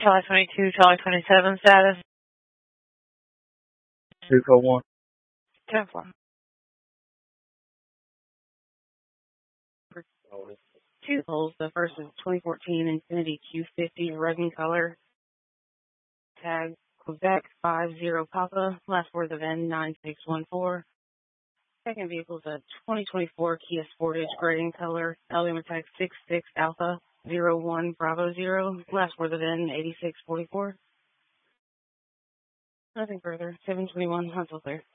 Charlie 22, Charlie 27 status. 241. 10-4. Two holes. The first is 2014 Infiniti Q50 red in color. Tag Quebec 50 Papa. Last words of N9614. Second vehicle is a 2024 Kia Sportage gray in color. Alabama tag 66 Alpha 01 Bravo 0. Last words of N8644. Nothing further. 721 Huntsville clear.